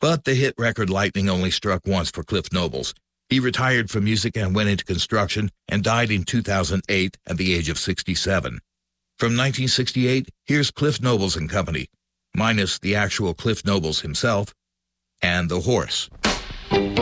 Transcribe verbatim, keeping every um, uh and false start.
But the hit record Lightning only struck once for Cliff Nobles. He retired from music and went into construction and died in two thousand eight at the age of sixty-seven. From nineteen sixty-eight, here's Cliff Nobles and Company, minus the actual Cliff Nobles himself and the horse.